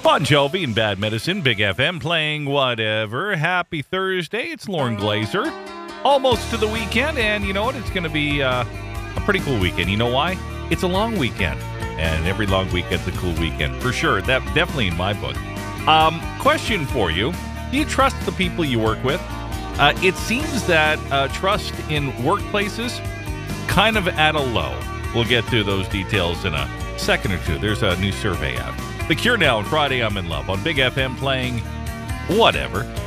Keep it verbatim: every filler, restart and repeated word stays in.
Bon Jovi and Bad Medicine, Big F M playing whatever. Happy Thursday. It's Lauren Glazer. Almost to the weekend, and you know what? It's going to be uh, a pretty cool weekend. You know why? It's a long weekend, and every long weekend's a cool weekend. For sure. That definitely in my book. Um, question for you. Do you trust the people you work with? Uh, it seems that uh, trust in workplaces kind of at a low. We'll get to those details in a second or two. There's a new survey out. The Cure now on Friday I'm in Love on Big F M playing whatever.